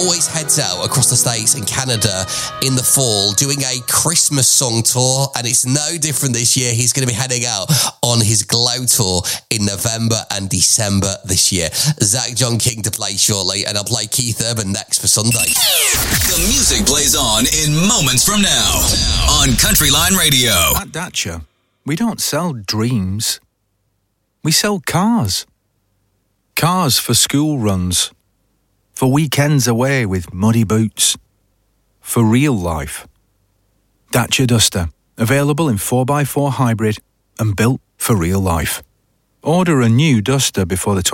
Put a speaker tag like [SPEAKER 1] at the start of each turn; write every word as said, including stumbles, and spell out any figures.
[SPEAKER 1] always heads out across the States and Canada in the fall doing a Christmas song tour, and it's no different this year. He's going to be heading out on his Glow tour in November and December this year. Zach John King to play shortly, and I'll play Keith Urban next for Sunday.
[SPEAKER 2] The music plays on in moments from now on Country Line Radio.
[SPEAKER 3] At Dacia, we don't sell dreams. We sell cars. Cars for school runs, for weekends away with muddy boots, for real life. Dacia Duster, available in four by four hybrid and built for real life. Order a new Duster before the